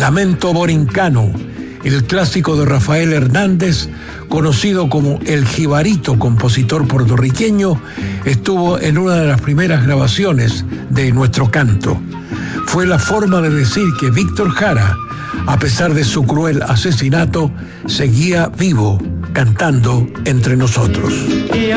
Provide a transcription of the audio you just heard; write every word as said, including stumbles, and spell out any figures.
Lamento Borincano, el clásico de Rafael Hernández, conocido como el Jibarito, compositor puertorriqueño, estuvo en una de las primeras grabaciones de Nuestro Canto. Fue la forma de decir que Víctor Jara, a pesar de su cruel asesinato, seguía vivo, cantando entre nosotros.